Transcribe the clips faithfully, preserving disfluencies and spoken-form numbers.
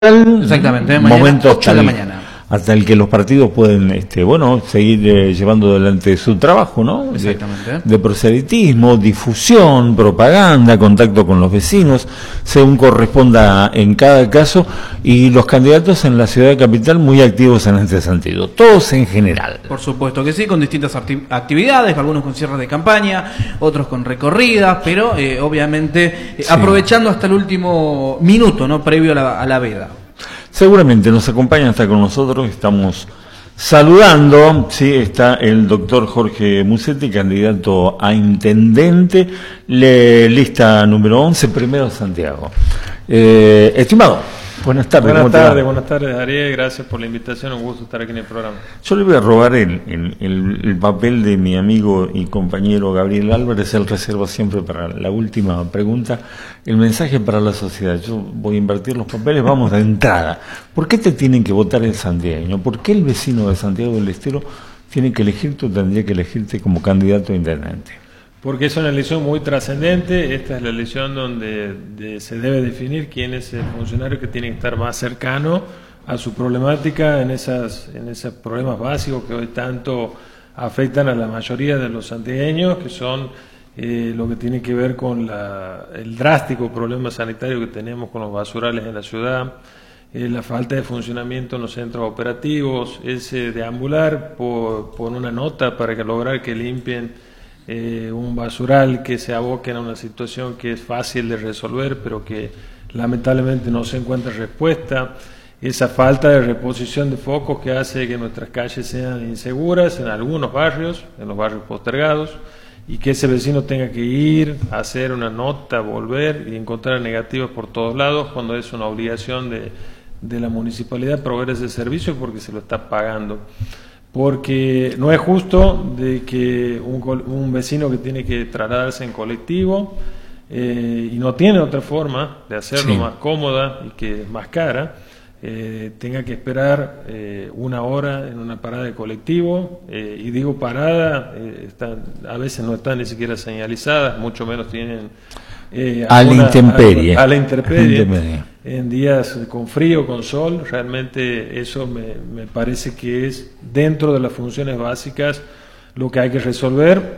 Exactamente, mañana momento ocho de la mañana. Hasta el que los partidos pueden, este, bueno, seguir eh, llevando adelante su trabajo, ¿no? Exactamente. De, de proselitismo, difusión, propaganda, contacto con los vecinos, según corresponda en cada caso, y los candidatos en la ciudad capital muy activos en este sentido, todos en general. Por supuesto que sí, con distintas acti- actividades, algunos con cierres de campaña, otros con recorridas, pero eh, obviamente eh, Sí. aprovechando hasta el último minuto, ¿no? Previo a la, a la veda. Seguramente nos acompaña, está con nosotros, estamos saludando, sí, está el doctor Jorge Musetti, candidato a intendente, le, lista número once, primero Santiago. Eh, estimado, buenas tardes. Buenas ¿cómo te va? tardes, buenas tardes, Ariel, gracias por la invitación, un gusto estar aquí en el programa. Yo le voy a robar el, el, el, el papel de mi amigo y compañero Gabriel Álvarez, él reserva siempre para la última pregunta, el mensaje para la sociedad. Yo voy a invertir los papeles, vamos de entrada. ¿Por qué te tienen que votar el santiagueño? ¿Por qué el vecino de Santiago del Estero tiene que elegirte o tendría que elegirte como candidato a intendente? Porque es una elección muy trascendente, esta es la elección donde de, se debe definir quién es el funcionario que tiene que estar más cercano a su problemática en, esas, en esos problemas básicos que hoy tanto afectan a la mayoría de los santiagueños, que son eh, lo que tiene que ver con la, el drástico problema sanitario que tenemos con los basurales en la ciudad, eh, la falta de funcionamiento en los centros operativos, ese deambular por, por una nota para que lograr que limpien Eh, un basural, que se aboquen a una situación que es fácil de resolver pero que lamentablemente no se encuentra respuesta, esa falta de reposición de focos que hace que nuestras calles sean inseguras en algunos barrios, en los barrios postergados, y que ese vecino tenga que ir, hacer una nota, volver y encontrar negativos por todos lados cuando es una obligación de, de la municipalidad proveer ese servicio porque se lo está pagando. Porque no es justo de que un, un vecino que tiene que trasladarse en colectivo eh, y no tiene otra forma de hacerlo, sí, más cómoda y que es más cara, eh, tenga que esperar eh, una hora en una parada de colectivo, eh, y digo parada, eh, están, a veces no están ni siquiera señalizadas, mucho menos tienen eh, a la alguna, intemperie, a, a la intemperie, en días con frío, con sol. Realmente eso me, me parece que es dentro de las funciones básicas lo que hay que resolver,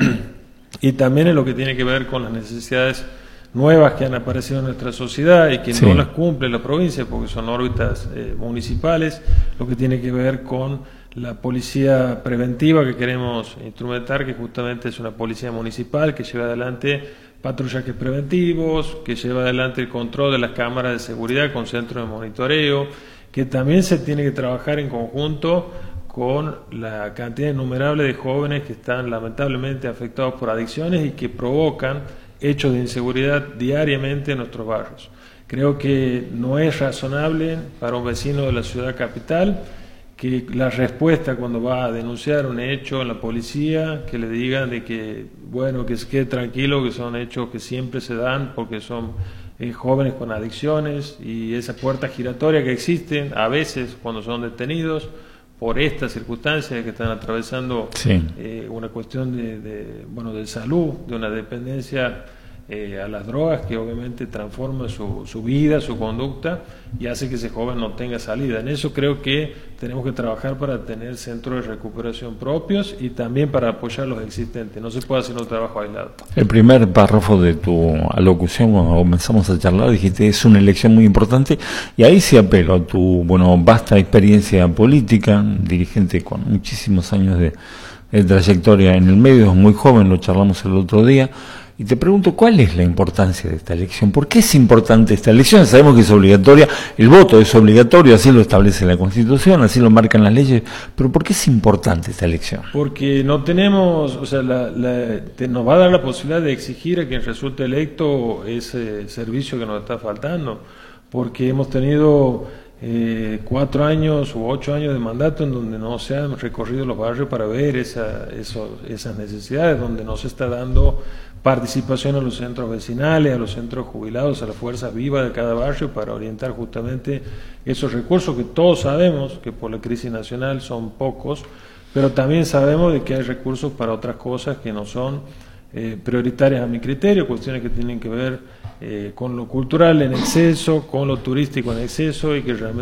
y también es lo que tiene que ver con las necesidades nuevas que han aparecido en nuestra sociedad y que sí, no las cumple la provincia porque son órbitas eh, municipales, lo que tiene que ver con la policía preventiva que queremos instrumentar, que justamente es una policía municipal que lleva adelante patrullajes preventivos, que lleva adelante el control de las cámaras de seguridad con centros de monitoreo, que también se tiene que trabajar en conjunto con la cantidad innumerable de jóvenes que están lamentablemente afectados por adicciones y que provocan hechos de inseguridad diariamente en nuestros barrios. Creo que no es razonable para un vecino de la ciudad capital que la respuesta cuando va a denunciar un hecho en la policía, que le digan de que, bueno, que se quede tranquilo, que son hechos que siempre se dan porque son eh, jóvenes con adicciones, y esa puerta giratoria que existen a veces cuando son detenidos por estas circunstancias que están atravesando, sí, eh, una cuestión de, de, bueno, de salud, de una dependencia Eh, a las drogas que obviamente transforma su, su vida, su conducta y hace que ese joven no tenga salida. En eso creo que tenemos que trabajar para tener centros de recuperación propios y también para apoyar los existentes. No se puede hacer un trabajo aislado. El primer párrafo de tu alocución cuando comenzamos a charlar dijiste es una elección muy importante, y ahí sí apelo a tu, bueno, vasta experiencia política, dirigente con muchísimos años de, de trayectoria en el medio, es muy joven, lo charlamos el otro día. Y te pregunto, ¿cuál es la importancia de esta elección? ¿Por qué es importante esta elección? Sabemos que es obligatoria, el voto es obligatorio, así lo establece la Constitución, así lo marcan las leyes, pero ¿por qué es importante esta elección? Porque no tenemos, o sea, la, la, te, nos va a dar la posibilidad de exigir a quien resulte electo ese servicio que nos está faltando, porque hemos tenido eh, cuatro años u ocho años de mandato en donde no se han recorrido los barrios para ver esa, eso, esas necesidades, donde no se está dando participación a los centros vecinales, a los centros jubilados, a las fuerzas vivas de cada barrio para orientar justamente esos recursos que todos sabemos que por la crisis nacional son pocos, pero también sabemos de que hay recursos para otras cosas que no son eh, prioritarias a mi criterio, cuestiones que tienen que ver eh, con lo cultural en exceso, con lo turístico en exceso y que realmente